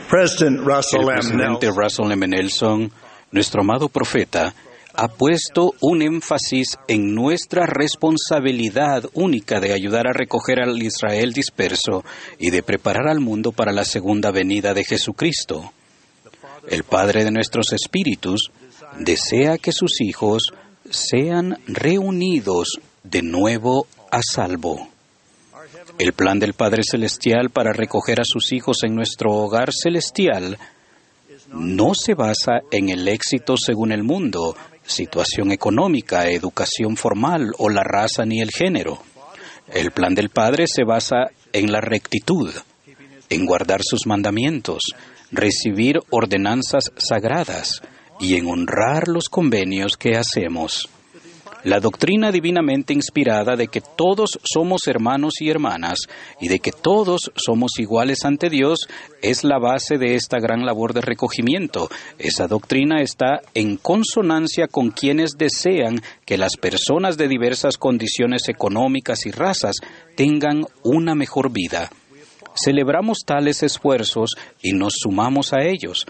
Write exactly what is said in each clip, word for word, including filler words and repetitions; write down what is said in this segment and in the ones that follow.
President Russell El M. presidente Nelson Russell M. Nelson, nuestro amado profeta, ha puesto un énfasis en nuestra responsabilidad única de ayudar a recoger al Israel disperso y de preparar al mundo para la segunda venida de Jesucristo. El Padre de nuestros espíritus desea que sus hijos sean reunidos de nuevo a salvo. El plan del Padre Celestial para recoger a sus hijos en nuestro hogar celestial no se basa en el éxito según el mundo, situación económica, educación formal o la raza ni el género. El plan del Padre se basa en la rectitud, en guardar sus mandamientos, recibir ordenanzas sagradas y en honrar los convenios que hacemos. La doctrina divinamente inspirada de que todos somos hermanos y hermanas y de que todos somos iguales ante Dios es la base de esta gran labor de recogimiento. Esa doctrina está en consonancia con quienes desean que las personas de diversas condiciones económicas y razas tengan una mejor vida. Celebramos tales esfuerzos y nos sumamos a ellos.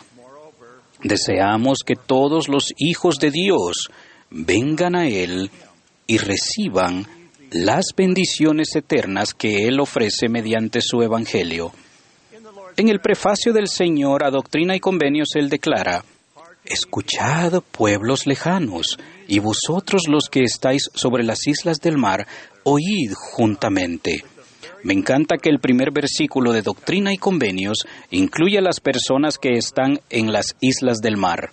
Deseamos que todos los hijos de Dios vengan a Él y reciban las bendiciones eternas que Él ofrece mediante su Evangelio. En el prefacio del Señor a Doctrina y Convenios, Él declara: «Escuchad, pueblos lejanos, y vosotros los que estáis sobre las islas del mar, oíd juntamente». Me encanta que el primer versículo de Doctrina y Convenios incluye a las personas que están en las islas del mar.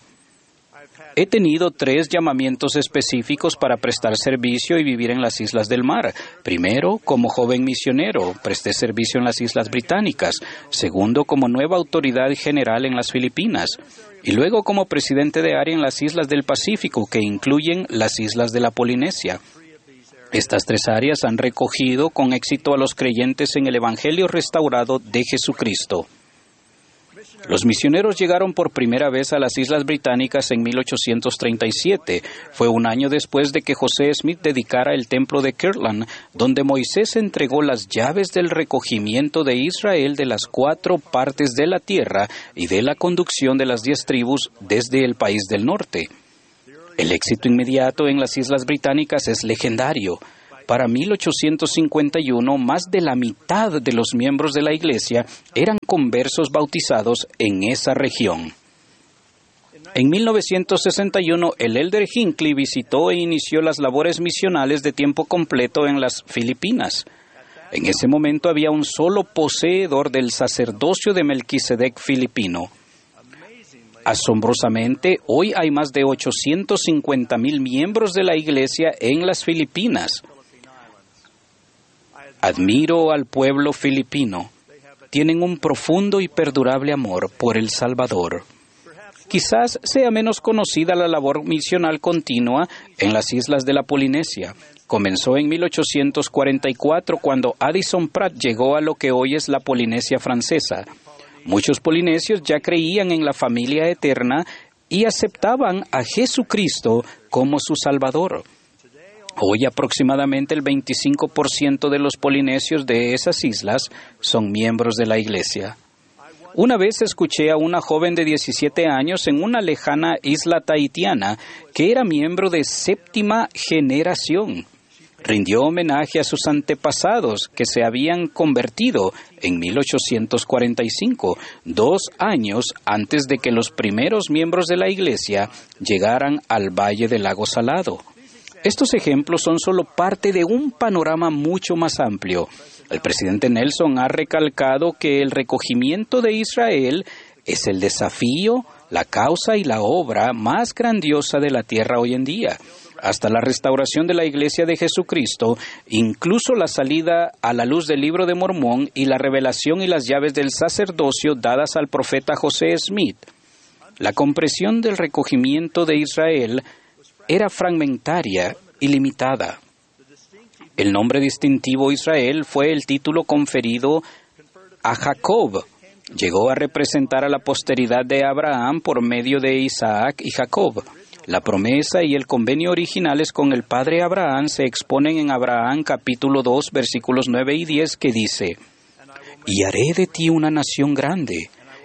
He tenido tres llamamientos específicos para prestar servicio y vivir en las islas del mar. Primero, como joven misionero, presté servicio en las Islas Británicas. Segundo, como nueva autoridad general en las Filipinas. Y luego como presidente de área en las islas del Pacífico, que incluyen las islas de la Polinesia. Estas tres áreas han recogido con éxito a los creyentes en el Evangelio restaurado de Jesucristo. Los misioneros llegaron por primera vez a las Islas Británicas en mil ochocientos treinta y siete. Fue un año después de que José Smith dedicara el templo de Kirtland, donde Moisés entregó las llaves del recogimiento de Israel de las cuatro partes de la tierra y de la conducción de las diez tribus desde el país del norte. El éxito inmediato en las Islas Británicas es legendario. Para mil ochocientos cincuenta y uno, más de la mitad de los miembros de la Iglesia eran conversos bautizados en esa región. En mil novecientos sesenta y uno, el Elder Hinckley visitó e inició las labores misionales de tiempo completo en las Filipinas. En ese momento había un solo poseedor del sacerdocio de Melquisedec filipino. Asombrosamente, hoy hay más de ochocientos cincuenta mil miembros de la Iglesia en las Filipinas. Admiro al pueblo filipino. Tienen un profundo y perdurable amor por El Salvador. Quizás sea menos conocida la labor misional continua en las islas de la Polinesia. Comenzó en mil ochocientos cuarenta y cuatro cuando Addison Pratt llegó a lo que hoy es la Polinesia francesa. Muchos polinesios ya creían en la familia eterna y aceptaban a Jesucristo como su Salvador. Hoy aproximadamente el veinticinco por ciento de los polinesios de esas islas son miembros de la Iglesia. Una vez escuché a una joven de diecisiete años en una lejana isla tahitiana que era miembro de séptima generación. Rindió homenaje a sus antepasados que se habían convertido en mil ochocientos cuarenta y cinco, dos años antes de que los primeros miembros de la Iglesia llegaran al Valle del Lago Salado. Estos ejemplos son solo parte de un panorama mucho más amplio. El presidente Nelson ha recalcado que el recogimiento de Israel es el desafío, la causa y la obra más grandiosa de la tierra hoy en día. Hasta la restauración de la Iglesia de Jesucristo, incluso la salida a la luz del Libro de Mormón y la revelación y las llaves del sacerdocio dadas al profeta José Smith. La comprensión del recogimiento de Israel era fragmentaria y limitada. El nombre distintivo Israel fue el título conferido a Jacob. Llegó a representar a la posteridad de Abraham por medio de Isaac y Jacob. La promesa y el convenio originales con el padre Abraham se exponen en Abraham capítulo dos, versículos nueve y diez, que dice: «Y haré de ti una nación grande,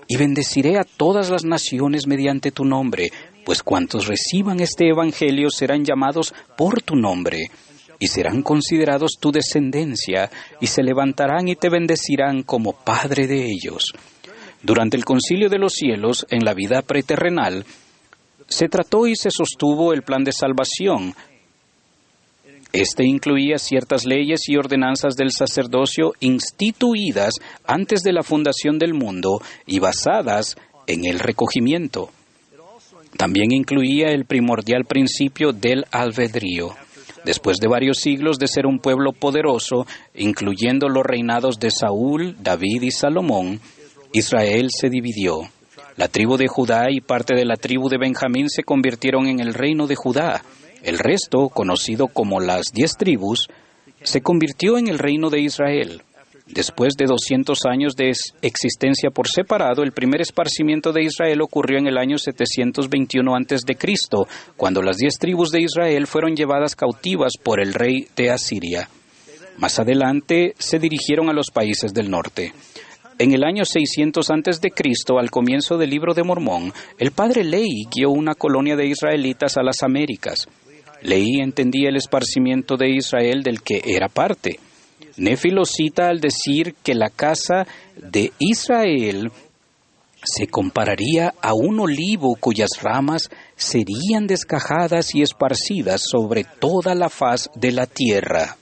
y bendeciré a todas las naciones mediante tu nombre, pues cuantos reciban este evangelio serán llamados por tu nombre, y serán considerados tu descendencia, y se levantarán y te bendecirán como Padre de ellos. Durante el concilio de los cielos, en la vida preterrenal, se trató y se sostuvo el plan de salvación. Este incluía ciertas leyes y ordenanzas del sacerdocio instituidas antes de la fundación del mundo y basadas en el recogimiento. También incluía el primordial principio del albedrío. Después de varios siglos de ser un pueblo poderoso, incluyendo los reinados de Saúl, David y Salomón, Israel se dividió. La tribu de Judá y parte de la tribu de Benjamín se convirtieron en el reino de Judá. El resto, conocido como las diez tribus, se convirtió en el reino de Israel. Después de doscientos años de existencia por separado, el primer esparcimiento de Israel ocurrió en el año setecientos veintiuno antes de Cristo, cuando las diez tribus de Israel fueron llevadas cautivas por el rey de Asiria. Más adelante se dirigieron a los países del norte. En el año seiscientos antes de Cristo, al comienzo del Libro de Mormón, el padre Lehi guió una colonia de israelitas a las Américas. Lehi entendía el esparcimiento de Israel del que era parte. Nefi lo cita al decir que la casa de Israel se compararía a un olivo cuyas ramas serían descajadas y esparcidas sobre toda la faz de la tierra.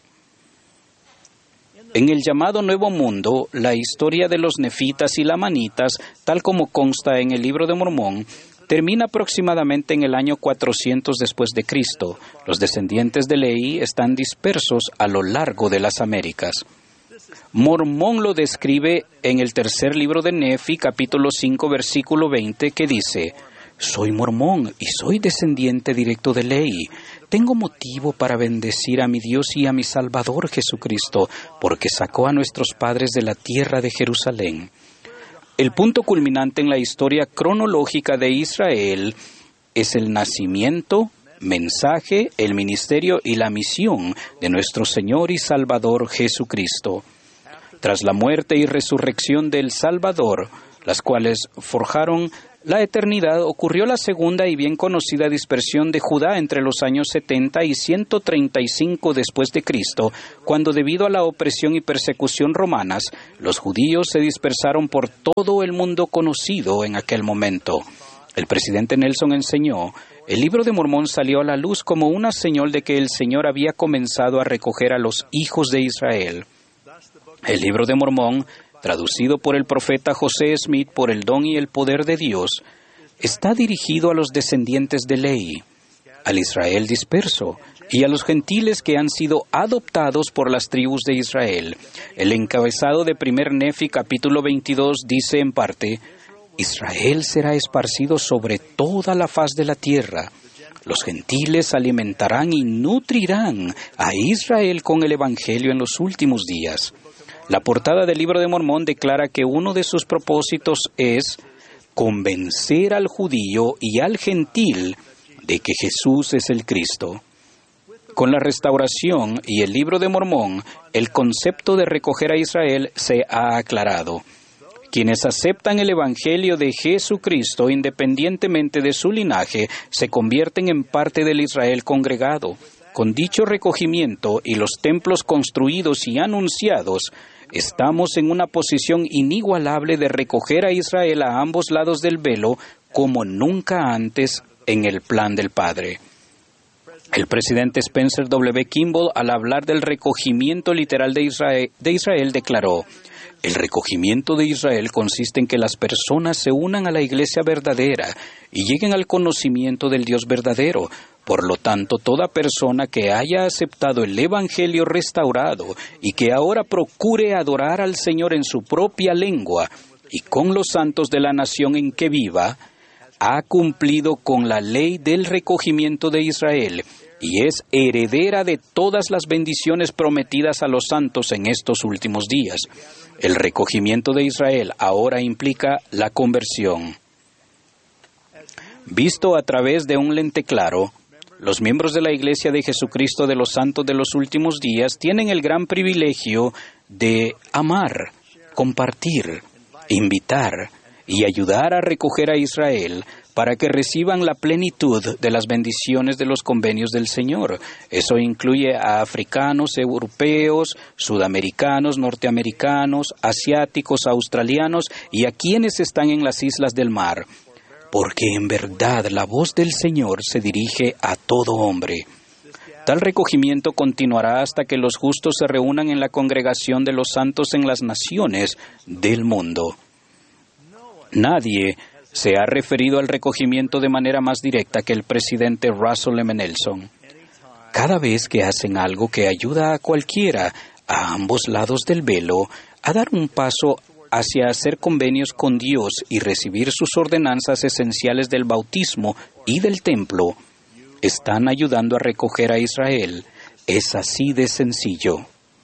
En el llamado Nuevo Mundo, la historia de los nefitas y lamanitas, tal como consta en el Libro de Mormón, termina aproximadamente en el año cuatrocientos después de Cristo. Los descendientes de Lehi están dispersos a lo largo de las Américas. Mormón lo describe en el tercer libro de Nefi, capítulo cinco, versículo veinte, que dice: «Soy mormón y soy descendiente directo de Lehi. Tengo motivo para bendecir a mi Dios y a mi Salvador Jesucristo, porque sacó a nuestros padres de la tierra de Jerusalén». El punto culminante en la historia cronológica de Israel es el nacimiento, mensaje, el ministerio y la misión de nuestro Señor y Salvador Jesucristo. Tras la muerte y resurrección del Salvador, las cuales forjaron la eternidad, ocurrió la segunda y bien conocida dispersión de Judá entre los años setenta y ciento treinta y cinco después de Cristo, cuando debido a la opresión y persecución romanas, los judíos se dispersaron por todo el mundo conocido en aquel momento. El presidente Nelson enseñó: el Libro de Mormón salió a la luz como una señal de que el Señor había comenzado a recoger a los hijos de Israel. El Libro de Mormón, traducido por el profeta José Smith por el don y el poder de Dios, está dirigido a los descendientes de Lehi, al Israel disperso y a los gentiles que han sido adoptados por las tribus de Israel. El encabezado de primer Nefi capítulo veintidós dice en parte: Israel será esparcido sobre toda la faz de la tierra. Los gentiles alimentarán y nutrirán a Israel con el Evangelio en los últimos días. La portada del Libro de Mormón declara que uno de sus propósitos es convencer al judío y al gentil de que Jesús es el Cristo. Con la restauración y el Libro de Mormón, el concepto de recoger a Israel se ha aclarado. Quienes aceptan el Evangelio de Jesucristo, independientemente de su linaje, se convierten en parte del Israel congregado. Con dicho recogimiento y los templos construidos y anunciados, estamos en una posición inigualable de recoger a Israel a ambos lados del velo como nunca antes en el plan del Padre. El presidente Spencer W. Kimball, al hablar del recogimiento literal de Israel, de Israel, declaró: el recogimiento de Israel consiste en que las personas se unan a la iglesia verdadera y lleguen al conocimiento del Dios verdadero. Por lo tanto, toda persona que haya aceptado el Evangelio restaurado y que ahora procure adorar al Señor en su propia lengua y con los santos de la nación en que viva, ha cumplido con la ley del recogimiento de Israel y es heredera de todas las bendiciones prometidas a los santos en estos últimos días. El recogimiento de Israel ahora implica la conversión. Visto a través de un lente claro, los miembros de la Iglesia de Jesucristo de los Santos de los Últimos Días tienen el gran privilegio de amar, compartir, invitar y ayudar a recoger a Israel para que reciban la plenitud de las bendiciones de los convenios del Señor. Eso incluye a africanos, europeos, sudamericanos, norteamericanos, asiáticos, australianos y a quienes están en las islas del mar. Porque en verdad la voz del Señor se dirige a todo hombre. Tal recogimiento continuará hasta que los justos se reúnan en la congregación de los santos en las naciones del mundo. Nadie se ha referido al recogimiento de manera más directa que el presidente Russell M. Nelson. Cada vez que hacen algo que ayuda a cualquiera, a ambos lados del velo, a dar un paso hacia hacer convenios con Dios y recibir sus ordenanzas esenciales del bautismo y del templo, están ayudando a recoger a Israel. Es así de sencillo.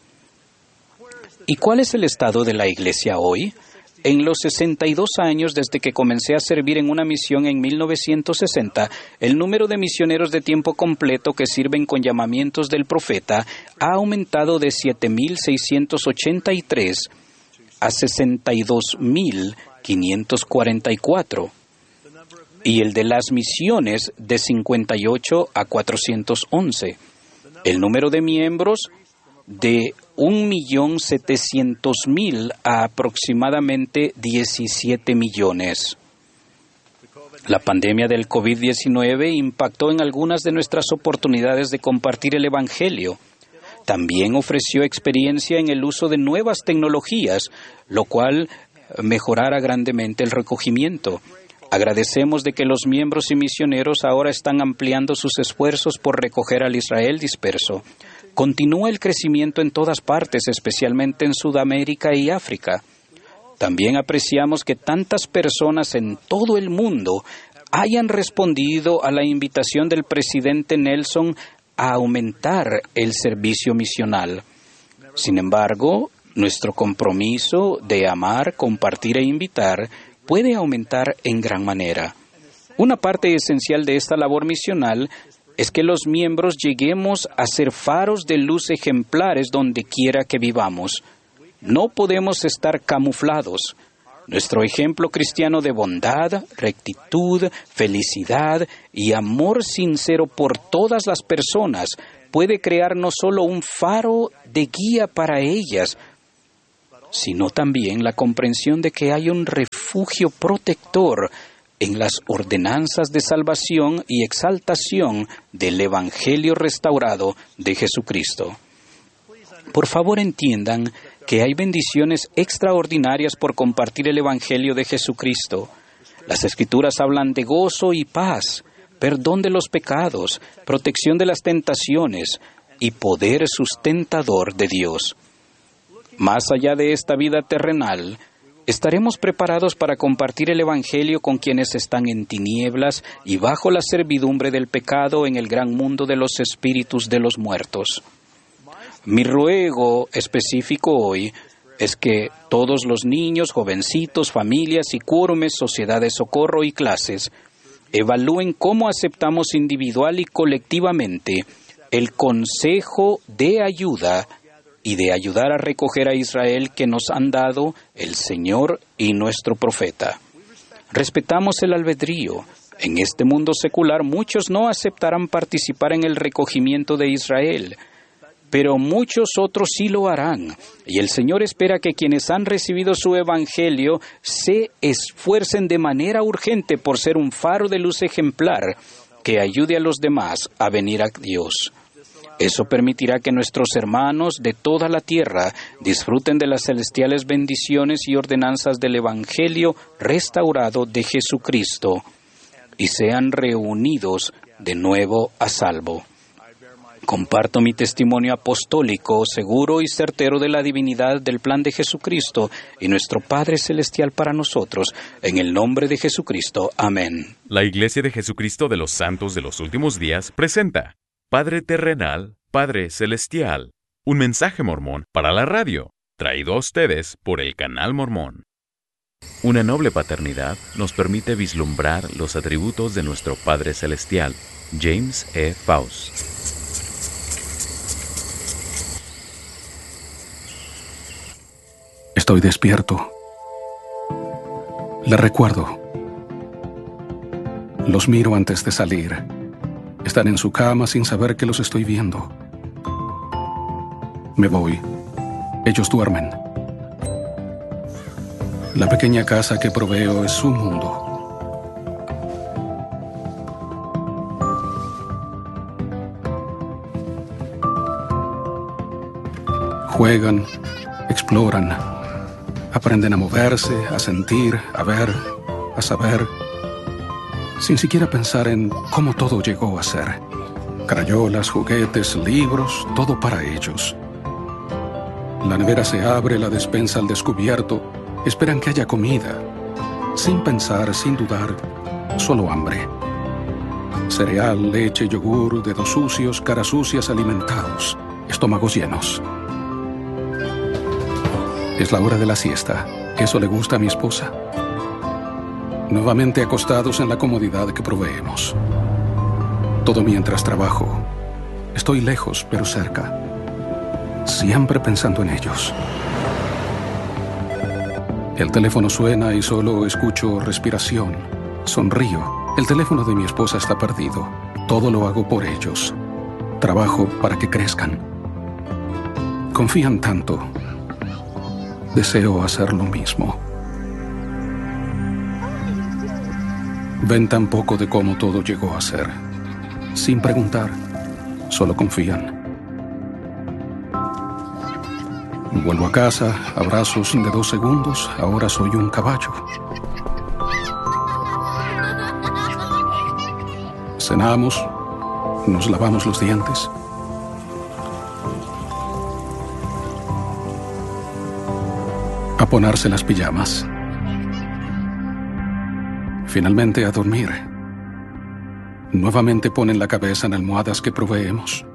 ¿Y cuál es el estado de la Iglesia hoy? En los sesenta y dos años desde que comencé a servir en una misión en mil novecientos sesenta, el número de misioneros de tiempo completo que sirven con llamamientos del profeta ha aumentado de siete mil seiscientos ochenta y tres a sesenta y dos mil quinientos cuarenta y cuatro, y el de las misiones de cincuenta y ocho a cuatrocientos once. El número de miembros de un millón setecientos mil a aproximadamente diecisiete millones. La pandemia del COVID diecinueve impactó en algunas de nuestras oportunidades de compartir el Evangelio. También ofreció experiencia en el uso de nuevas tecnologías, lo cual mejorará grandemente el recogimiento. Agradecemos de que los miembros y misioneros ahora están ampliando sus esfuerzos por recoger al Israel disperso. Continúa el crecimiento en todas partes, especialmente en Sudamérica y África. También apreciamos que tantas personas en todo el mundo hayan respondido a la invitación del presidente Nelson a aumentar el servicio misional. Sin embargo, nuestro compromiso de amar, compartir e invitar puede aumentar en gran manera. Una parte esencial de esta labor misional es que los miembros lleguemos a ser faros de luz ejemplares donde quiera que vivamos. No podemos estar camuflados. Nuestro ejemplo cristiano de bondad, rectitud, felicidad y amor sincero por todas las personas puede crear no solo un faro de guía para ellas, sino también la comprensión de que hay un refugio protector en las ordenanzas de salvación y exaltación del Evangelio restaurado de Jesucristo. Por favor, entiendan que hay bendiciones extraordinarias por compartir el Evangelio de Jesucristo. Las Escrituras hablan de gozo y paz, perdón de los pecados, protección de las tentaciones y poder sustentador de Dios. Más allá de esta vida terrenal, estaremos preparados para compartir el Evangelio con quienes están en tinieblas y bajo la servidumbre del pecado en el gran mundo de los espíritus de los muertos. Mi ruego específico hoy es que todos los niños, jovencitos, familias y quórumes, sociedades socorro y clases evalúen cómo aceptamos individual y colectivamente el consejo de ayuda y de ayudar a recoger a Israel que nos han dado el Señor y nuestro profeta. Respetamos el albedrío. En este mundo secular muchos no aceptarán participar en el recogimiento de Israel, pero muchos otros sí lo harán. Y el Señor espera que quienes han recibido su Evangelio se esfuercen de manera urgente por ser un faro de luz ejemplar que ayude a los demás a venir a Dios. Eso permitirá que nuestros hermanos de toda la tierra disfruten de las celestiales bendiciones y ordenanzas del Evangelio restaurado de Jesucristo y sean reunidos de nuevo a salvo. Comparto mi testimonio apostólico, seguro y certero de la divinidad del plan de Jesucristo y nuestro Padre Celestial para nosotros, en el nombre de Jesucristo. Amén. La Iglesia de Jesucristo de los Santos de los Últimos Días presenta Padre Terrenal, Padre Celestial, un mensaje mormón para la radio, traído a ustedes por el Canal Mormón. Una noble paternidad nos permite vislumbrar los atributos de nuestro Padre Celestial, James E. Faust. Estoy despierto. Le recuerdo. Los miro antes de salir. Están en su cama sin saber que los estoy viendo. Me voy. Ellos duermen. La pequeña casa que proveo es su mundo. Juegan, exploran, aprenden a moverse, a sentir, a ver, a saber, sin siquiera pensar en cómo todo llegó a ser. Crayolas, juguetes, libros, todo para ellos. La nevera se abre, la despensa al descubierto, esperan que haya comida, sin pensar, sin dudar, solo hambre. Cereal, leche, yogur, dedos sucios, caras sucias, alimentados, estómagos llenos. Es la hora de la siesta. ¿Eso le gusta a mi esposa? Nuevamente acostados en la comodidad que proveemos. Todo mientras trabajo. Estoy lejos, pero cerca. Siempre pensando en ellos. El teléfono suena y solo escucho respiración. Sonrío. El teléfono de mi esposa está perdido. Todo lo hago por ellos. Trabajo para que crezcan. Confían tanto. Deseo hacer lo mismo. Ven tan poco de cómo todo llegó a ser. Sin preguntar, solo confían. Vuelvo a casa, abrazos de dos segundos, ahora soy un caballo. Cenamos, nos lavamos los dientes. A ponerse las pijamas. Finalmente a dormir. Nuevamente ponen la cabeza en almohadas que proveemos.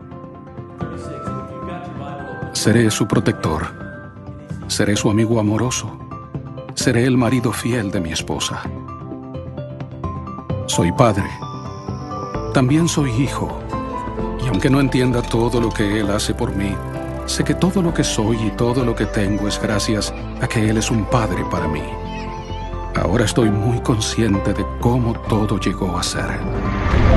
Seré su protector. Seré su amigo amoroso. Seré el marido fiel de mi esposa. Soy padre. También soy hijo. Y aunque no entienda todo lo que él hace por mí, sé que todo lo que soy y todo lo que tengo es gracias a que él es un padre para mí. Ahora estoy muy consciente de cómo todo llegó a ser.